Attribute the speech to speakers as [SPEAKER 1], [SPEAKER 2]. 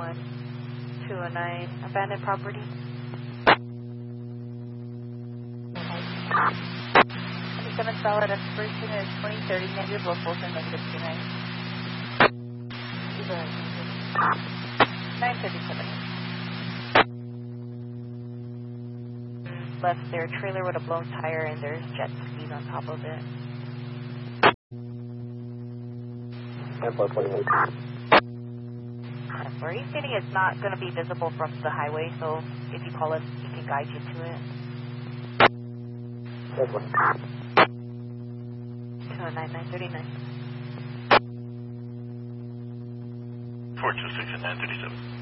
[SPEAKER 1] 209, abandoned property. 27 solid expiration is 2030 negative, low Fulton negative 29. 957. Left their trailer with a blown tire and there's jet skis on top of it.
[SPEAKER 2] 10-428.
[SPEAKER 1] He's stating it's not going to be visible from the highway, so if you call us, he can guide you to it. 209-939.
[SPEAKER 3] 426 and 937.